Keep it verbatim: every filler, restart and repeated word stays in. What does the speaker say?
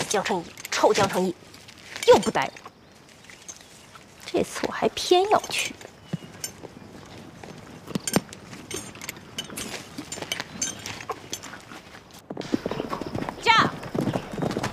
江城一，臭江城一，又不逮我。这次我还偏要去。